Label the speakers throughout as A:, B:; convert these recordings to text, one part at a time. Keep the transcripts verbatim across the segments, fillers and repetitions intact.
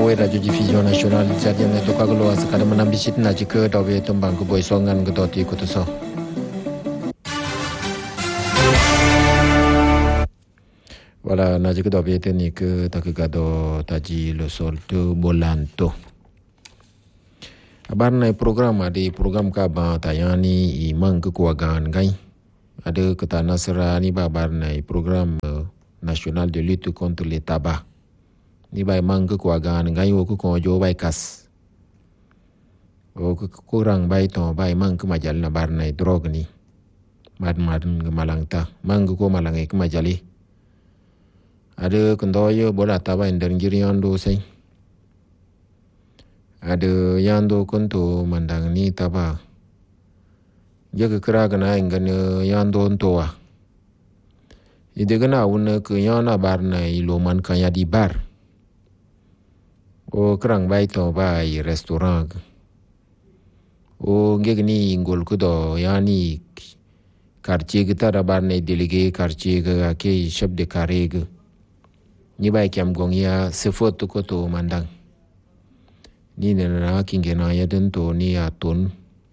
A: boy radio diffusion nationale jadian to kaglo asakada manambisit na jike dawe tembang ke boy songan ke doti kutuso. Voilà, na jike dawe teni ke takigado taji le sol to bolanto. Abar na program ade program ka ba tayani i mang ke kuagan gai. Ada kata nasra ni babar na program national de lutte contre le tabac. Ni bay mang ke kuagan ngai wo ku ko jo bay kas o ku kurang bay to bay mang ke majal na bar na drog ni mad mad ke malangta mang ko malang ke majali ada kendo yo bola taba ender ngirion do sei ada yando konto mandang ni taba jaga keraga na ingane yando ntoa ide gana wona ke yana bar na ilo man kan ya di bar o kerang bay to bay restaurant o ngegni ngol kudo yani quartier kita rabar ne délégué quartier ga ke chef de carré ga ni bay kam gong ya se foto ko to mandang ni ne na kingena ya den to ni aton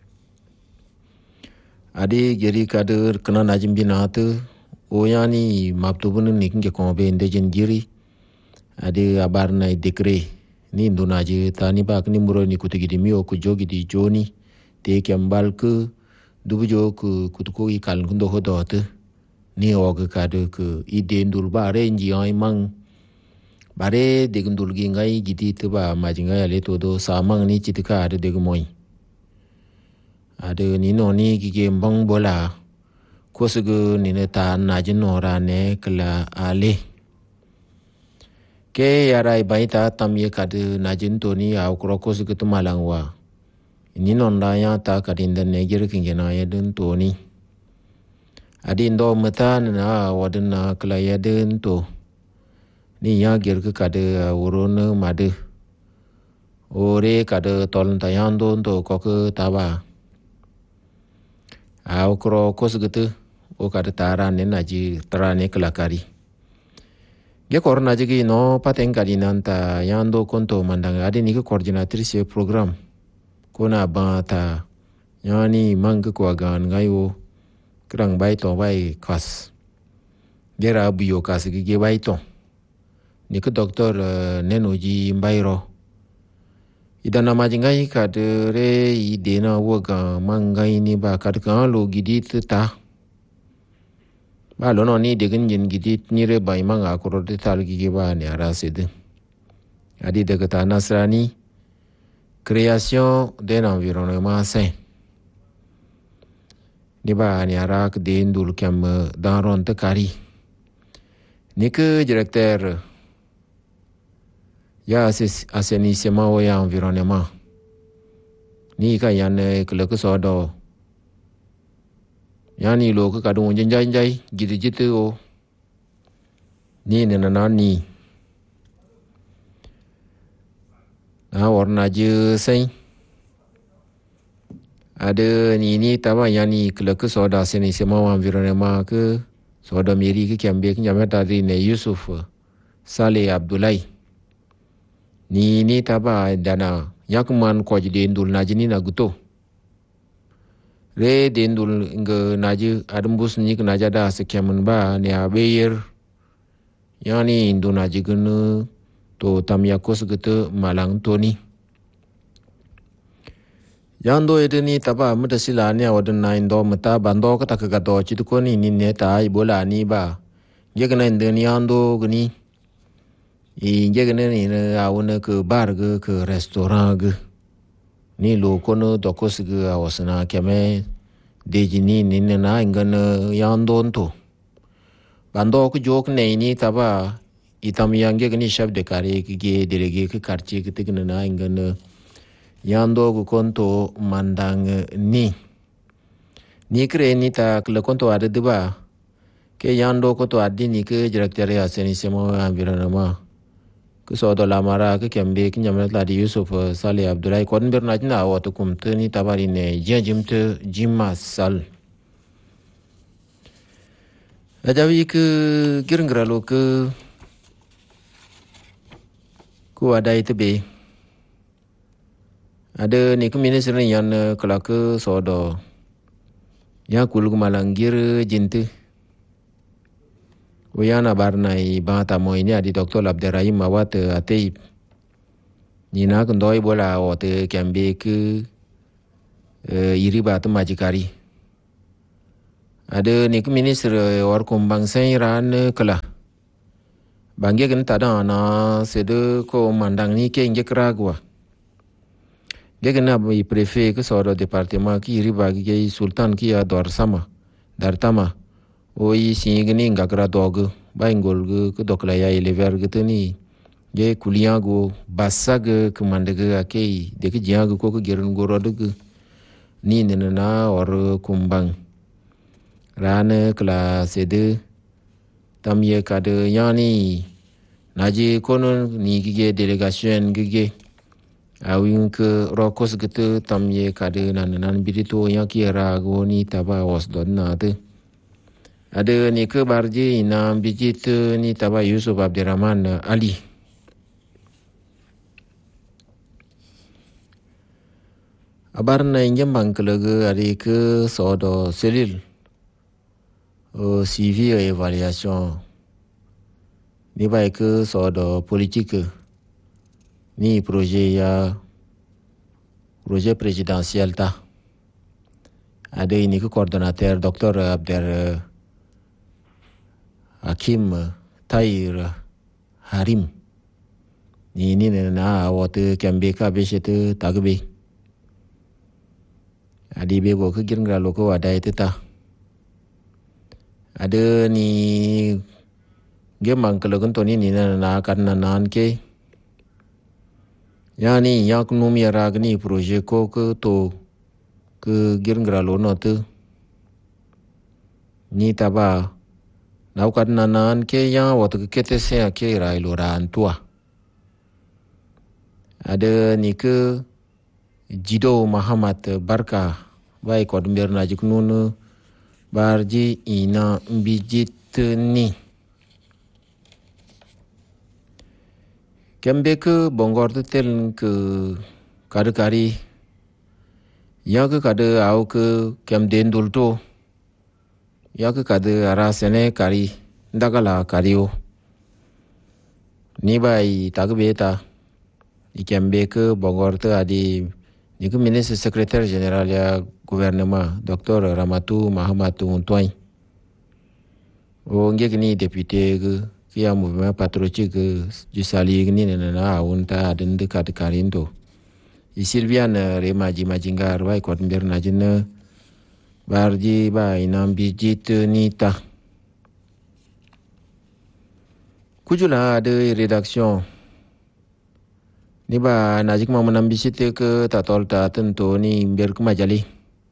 A: ade geri kader kana najim binate o yani maktubun ni kinge ko be ndejen jiri ade abar na décret ni ndonaje tani bak ni muro ni kutigi mi o ku jogi di joni te kembal ke dubu jo ku kutuko i kal ngundo hodote ni o ga kadu ke ide ndul bare nji ay mang bare de ndul gi ngai gidi te ba majinga ya le to do samang ni chitika ade de moy ade ni no ni gi ge mbang bola kosugo ni ne ta na jinora ne kala ale ke yarai baita tamye kadu najin toni au krokos ke tumalangwa ini nonda ya ta kadinda negir kingena ya den toni adi ndo mata na wadna kala ya den to ni ya gir ke kadu urun madu ore kadu toln tayando to kok taba au krokos gitu o kadu taran ne naji trane kala kari Ge korna jigi no paten kadinanta yando konto mandang ade ni ke coordinatrice program kona bata yani mang ke kuagan ngayo kerang bai to bai kas gera buyo kas gi ge bai to ni ke doktor uh, nenoji mbairo idana majingai kadere idena woga mangai ni ba kad kan lo gidit ta ba lono ni degin jin gidit ni re bai manga koro de tal gi ba ni arasede adi de kata nasrani création d'un environnement sain ni ba ni arak de ndul kam dans ron te kari ni que directeur ya assainissement ou ya environnement ni ka yan ke le ko so do yani lo ka kadung jenjai jai gitu gitu o ni nena nani na warna je sai ada ni ni taba yani kelak soda seni semua environnement ke soda miri ke kiambe ke nyama tadi ne Yusuf Saleh Abdullahi ni ni taba dana yakman ko jide ndul najini na guto re dendul nge naji adembus ni naja da sekiamun ba ne abeyer yani indu naji genu to tamyakos gitu malang toni yando edeni taba mutasila ne wadan na indo mata bando ka takagato chituko ni ni ne ta ibola ni ba yegna indeni yando gni i yegna ni na awuna ke bar ge ke restaurant ge ni lo kono dokos ge awasna keme dejini ni na ingana yandon to bando ku jok ne ni taba itam yange gni chef de carré ge délégué ke quartier ke tigna na ingana yando ku konto mandang ni ni kre ni ta kle konto ade diba ke yando ko to adi ni ke directeur ya assainissement environnement ke so do la mara ke kembe ke nyamna la di Yusuf Saleh Abdullahi kon ber na jina wato kum tani tabari ne jejimte jimma sal ajawi ke giringralo ke ku ada itu be ada ni ku minister ni yan kala ke sodo ya kul malangir jintu Uyana barnai bata mo ini adi Doktor Abderrahim Awat Ateib ni na kundoi bola ote kambe ke iri batu majikari ada ni ku minister or kumbang ran kala Bangge kan tada na sede ko mandang ni ke inge kragwa. Ge kan abi prefet ke soro departement ki riba ge sultan ki ador sama dar tama. O i singi ni ngakra dog ba ingol ge ke dokla ya elever ge tani. Ge kuliya go basag ke mandege ake de ke jiang ko ke gerun go rodeg ni nena or kumbang. Rane kla sede tam ye kade yani naji kono ni gige delegation gige awin ke rokos gitu tam ye kade nan nan birito yang kira go ni taba was don na te ada ni ke barji na bijit ni taba Yusuf Abderrahman Ali abar na injem bangkelege ari ke sodo selil au suivi et évaluation ni baik ke sodo politique ni projet ya projet présidentiel ta ada ini ke coordinateur Doktor Abder Hakim Tahir Harim ni ni na awat kambe ka besete tagbe adi be go ke girngra loko ada itu ta ada ni gemang kalau kan toni ni na na karena nan ke ya ni yak numi rag ni projet ko ke to ke girngra lo no tu ni taba na karena nan ke ya wat ke kete se ke rai lo ran tua ada ni ke Jido Muhammad Barka bai kod mer na jiknun barji ina bijit ni kembe ke bongor tel ke kade kari ya ke kade au ke kem den dulto ya ke kade arasene kari ndagala kario ni bai tagbeta ikembe ke bongor te adi ni ke ministre secrétaire général ya gouvernement Doktor Ramatu Mahamat Untuai o nge ni député ke kia mouvement patriotique du sali ni na unta den de kat karindo i Sylviane Remaji Majingar bai kot mber na jina barji bai nam bijit nita kujula de rédaction ni ba najik ma menam bisite ke tatol ta tentu ni mber ke majali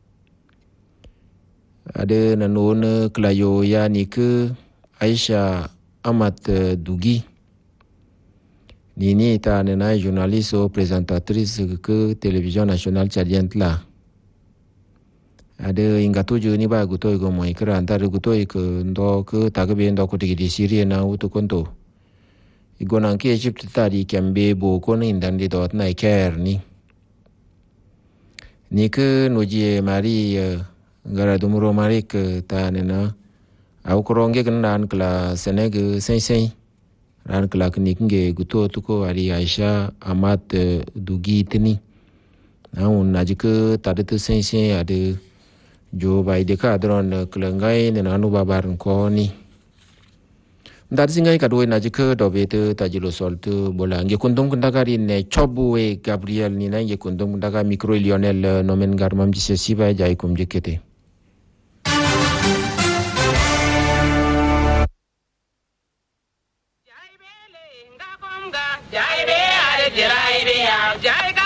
A: ada nanun kelayo ya ni ke Aisha Amat Dugi ni ni ta nena journaliste ou présentatrice ke télévision nationale tchadienne la ada inga tuju ni ba gutoi go mo ikra antar gutoi ke ndo ke tagbe ndo ko tigi Syria na utu konto igona ke Egypt ta di kembe bo ko ni ndandi dot na ker ni ni ke noji mari gara dumuro marik ta nena au koronge kan kla seneg sen sen ran kla kninge guto tuko ari Aisha Amat Dugi tini na un najike tadete sen sen ade jo bai de ka dron klangai ne nanu babar ko ni ndar singai kadoi najike dobete tajilo soltu bola nge kundum kundagari ne chobu e Gabriel ni na nge kundum kundaga micro Lionel nomen garmam jise siba jai kum jekete Jai be ale jira ide ya jai